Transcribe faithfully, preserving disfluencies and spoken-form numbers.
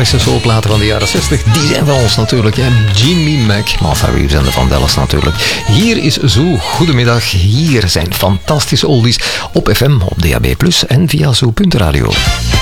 soulplaten van de jaren zestig, die zijn van ons natuurlijk. Hè? Jimmy Mac, Martha Reeves en de Vandellas natuurlijk. Hier is Zoo. Goedemiddag. Hier zijn fantastische oldies op F M, op D A B plus, en via zoo punt radio.